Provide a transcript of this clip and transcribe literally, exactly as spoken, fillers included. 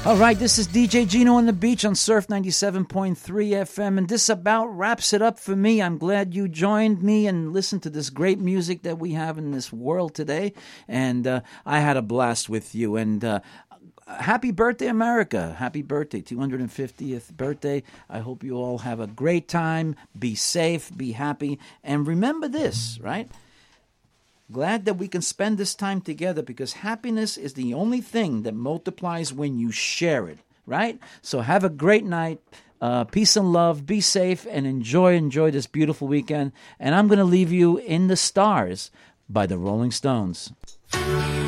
All right, this is D J Gino on the beach on Surf ninety-seven point three F M, and this about wraps it up for me. I'm glad you joined me and listened to this great music that we have in this world today, and uh, I had a blast with you, and uh, happy birthday, America. Happy birthday, two hundred fiftieth birthday. I hope you all have a great time. Be safe, be happy, and remember this, right? Glad that we can spend this time together because happiness is the only thing that multiplies when you share it, right? So have a great night. Uh, peace and love. Be safe and enjoy, enjoy this beautiful weekend. And I'm going to leave you in the stars by the Rolling Stones.